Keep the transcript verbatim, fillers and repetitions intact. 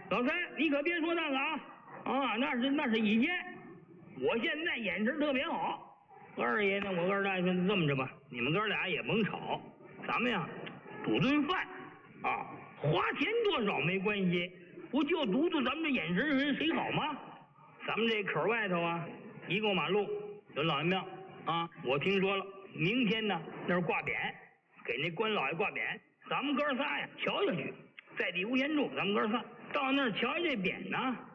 老三，你可别说那个啊啊，那是那是以前，我现在眼神特别好。二爷呢，我二大爷说这么着吧，你们哥俩也甭吵，咱们呀赌顿饭啊，花钱多少没关系，不就赌赌咱们这眼神人谁好吗？咱们这口外头啊，一过马路有老爷庙啊，我听说了，明天呢那是挂匾，给那关老爷挂匾，咱们哥仨呀瞧下去，在地无闲处，咱们哥仨到那儿瞧这匾呢。